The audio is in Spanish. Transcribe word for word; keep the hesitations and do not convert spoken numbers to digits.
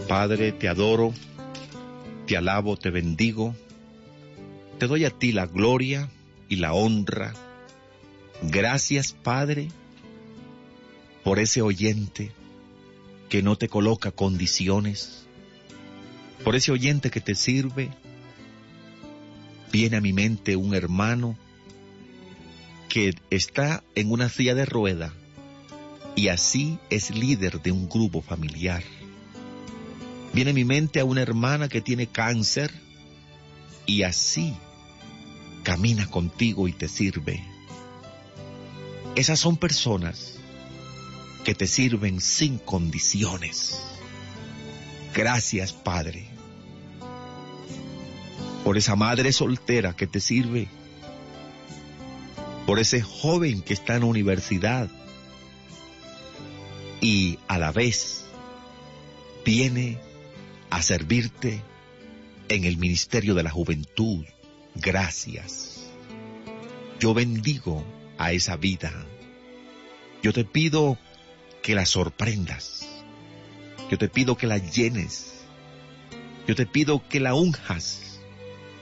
Padre, te adoro, te alabo, te bendigo, te doy a ti la gloria y la honra. Gracias, Padre, por ese oyente que no te coloca condiciones, por ese oyente que te sirve. Viene a mi mente un hermano que está en una silla de rueda y así es líder de un grupo familiar. Viene a mi mente a una hermana que tiene cáncer y así camina contigo y te sirve. Esas son personas que te sirven sin condiciones. Gracias, Padre, por esa madre soltera que te sirve, por ese joven que está en la universidad y a la vez viene a servirte en el ministerio de la juventud. Gracias. Yo bendigo a esa vida. Yo te pido que la sorprendas. Yo te pido que la llenes. Yo te pido que la unjas